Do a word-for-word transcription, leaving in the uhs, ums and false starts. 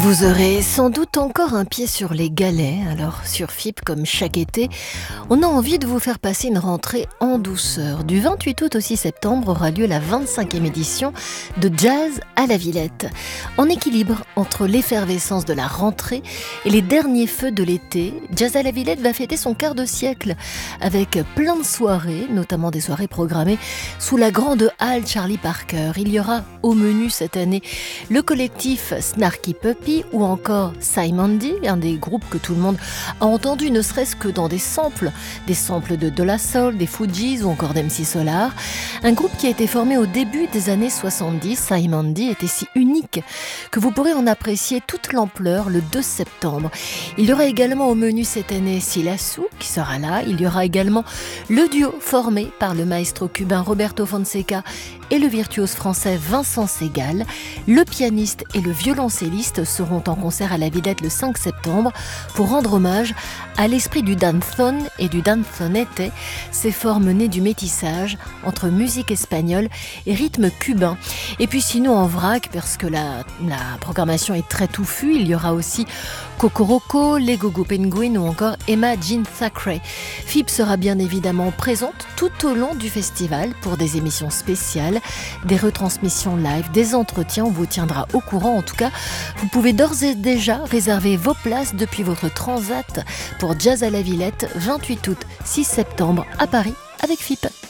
Vous aurez sans doute encore un pied sur les galets, alors sur F I P, comme chaque été, on a envie de vous faire passer une rentrée en douceur. Du vingt-huit août au six septembre aura lieu la vingt-cinquième édition de Jazz à la Villette. En équilibre entre l'effervescence de la rentrée et les derniers feux de l'été, Jazz à la Villette va fêter son quart de siècle avec plein de soirées, notamment des soirées programmées sous la grande halle Charlie Parker. Il y aura au menu cette année le collectif Snarky Puppy ou encore Simondy, un des groupes que tout le monde a entendu, ne serait-ce que dans des samples, des samples de De La Soul, des Fugees ou encore d'M C Solar. Un groupe qui a été formé au début des années soixante-dix. Simondy était si unique que vous pourrez en apprécier toute l'ampleur le deux septembre. Il y aura également au menu cette année Silassou qui sera là. Il y aura également le duo formé par le maestro cubain Roberto Fonseca et le virtuose français Vincent Segal. Le pianiste et le violoncelliste seront en concert à la Villette le cinq septembre pour rendre hommage à l'esprit du danzón et du danzonete, ces formes nées du métissage entre musique espagnole et rythme cubain. Et puis sinon en vrac, parce que la, la programmation est très touffue, il y aura aussi Cocoroco, les Gogo Penguins ou encore Emma Jean Thackeray. F I P sera bien évidemment présente tout au long du festival pour des émissions spéciales, des retransmissions live, des entretiens. On vous tiendra au courant. En tout cas, vous pouvez d'ores et déjà réserver vos places depuis votre transat pour Jazz à la Villette, vingt-huit août, six septembre à Paris avec F I P.